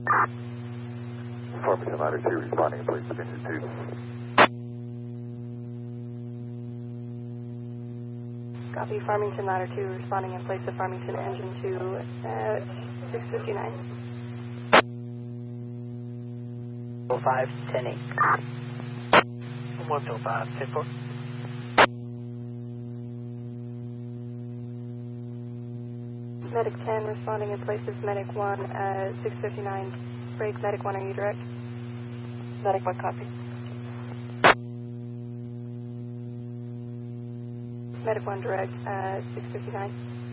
Farmington Ladder 2 responding in place of engine 2. Copy, Farmington Ladder 2 responding in place of Farmington Engine 2 at 6:59. 05, 10-8. 105, 10-4. Medic 10 responding in place of Medic 1 at 6:59. Break, Medic 1, are you direct? Medic 1, copy. Medic 1 direct at 6:59.